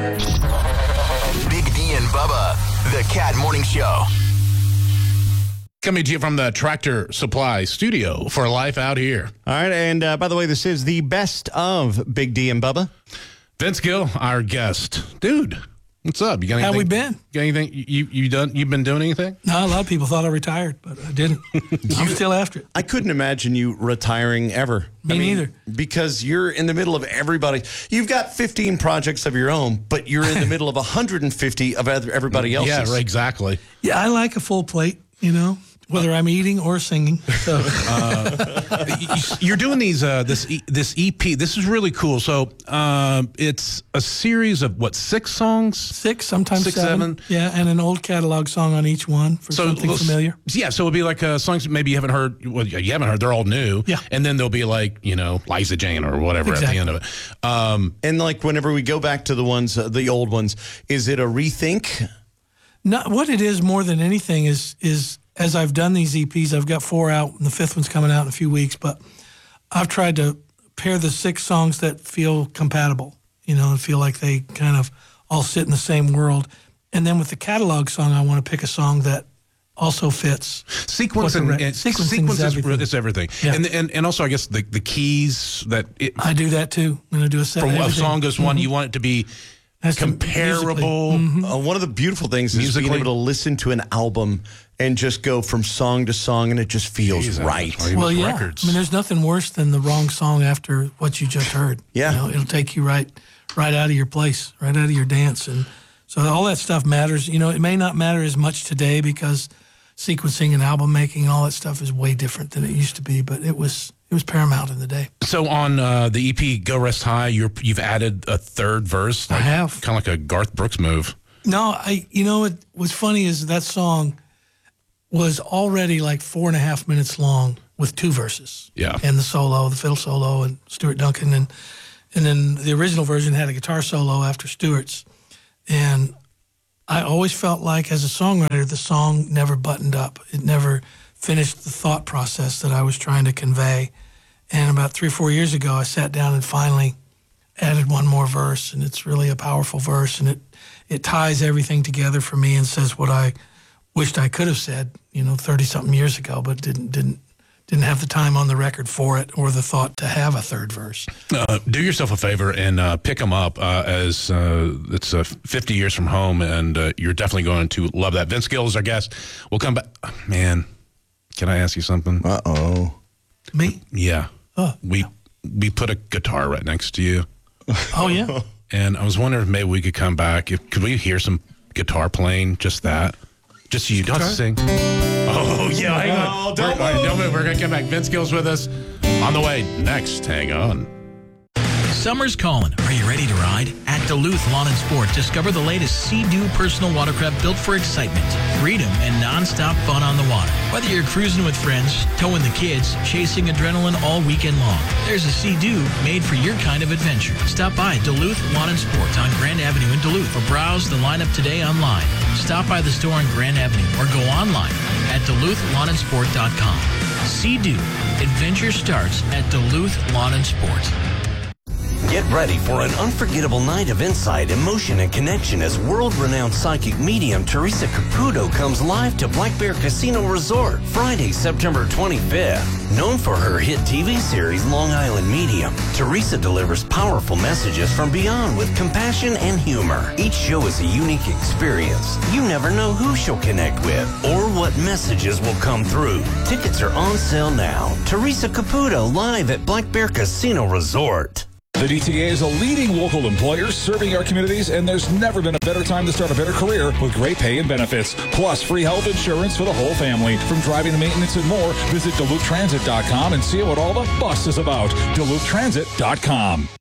Big D and Bubba, the Cat Morning Show. Coming to you from the Tractor Supply Studio for Life Out Here. All right, and by the way, this is the best of Big D and Bubba. Vince Gill, our guest. Dude, what's up? You got anything? How we been? Got anything? You've been doing anything? No, a lot of people thought I retired, but I didn't. I'm still after it. I couldn't imagine you retiring ever. Me neither. Because you're in the middle of everybody. You've got 15 projects of your own, but you're in the middle of 150 of everybody else's. Yeah, right, exactly. Yeah, I like a full plate, whether I'm eating or singing. So You're doing these this EP. This is really cool. So it's a series of 6 songs? 6, sometimes 6, 7. 7. Yeah, and an old catalog song on each one for something familiar. Yeah, so it'll be like songs maybe you haven't heard. Well, you haven't heard. They're all new. Yeah. And then there'll be like, Liza Jane or whatever at the end of it. And like whenever we go back to the ones, the old ones, is it a rethink? No, what it is more than anything is as I've done these EPs, I've got 4 out, and the 5th one's coming out in a few weeks, but I've tried to pair the 6 songs that feel compatible, and feel like they kind of all sit in the same world. And then with the catalog song, I want to pick a song that also fits. Sequencing is everything. Yeah. And also, I guess, the keys that... I do that, too. When I do a set. From a song goes one, you want it to be... comparable. One of the beautiful things is being able to listen to an album and just go from song to song, and it just feels right. Well, yeah. Records. I mean, there's nothing worse than the wrong song after what you just heard. Yeah. It'll take you right out of your place, right out of your dance. And so all that stuff matters. It may not matter as much today because sequencing and album making and all that stuff is way different than it used to be, but it was paramount in the day. So on the EP Go Rest High, you've added a 3rd verse. I have. Kind of like a Garth Brooks move. No, what's funny is that song was already like 4.5 minutes long with 2 verses. Yeah. And the fiddle solo, and Stuart Duncan. And then the original version had a guitar solo after Stuart's. And I always felt like as a songwriter, the song never buttoned up. It never finished the thought process that I was trying to convey. And about 3 or 4 years ago, I sat down and finally added one more verse, and it's really a powerful verse, and it ties everything together for me and says what I wished I could have said, 30-something years ago, but didn't have the time on the record for it or the thought to have a 3rd verse. Do yourself a favor and pick them up as it's 50 years from home, and you're definitely going to love that. Vince Gill is our guest. We'll come back. Man, can I ask you something? Uh-oh. Me? Yeah. Oh, we put a guitar right next to you. Oh, yeah. And I was wondering if maybe we could come back. Could we hear some guitar playing? Just that. Just you. Don't have to sing. Oh, yeah. Hang on. Don't move. We're going to come back. Vince Gill's with us on the way next. Hang on. Summer's calling. Are you ready to ride? At Duluth Lawn & Sport, discover the latest Sea-Doo personal watercraft built for excitement, freedom, and nonstop fun on the water. Whether you're cruising with friends, towing the kids, chasing adrenaline all weekend long, there's a Sea-Doo made for your kind of adventure. Stop by Duluth Lawn & Sport on Grand Avenue in Duluth or browse the lineup today online. Stop by the store on Grand Avenue or go online at DuluthLawnandSport.com. Sea-Doo. Adventure starts at Duluth Lawn & Sport. Get ready for an unforgettable night of insight, emotion, and connection as world-renowned psychic medium Teresa Caputo comes live to Black Bear Casino Resort Friday, September 25th. Known for her hit TV series Long Island Medium, Teresa delivers powerful messages from beyond with compassion and humor. Each show is a unique experience. You never know who she'll connect with or what messages will come through. Tickets are on sale now. Teresa Caputo live at Black Bear Casino Resort. The DTA is a leading local employer serving our communities, and there's never been a better time to start a better career with great pay and benefits, plus free health insurance for the whole family. From driving to maintenance and more, visit DuluthTransit.com and see what all the fuss is about. DuluthTransit.com.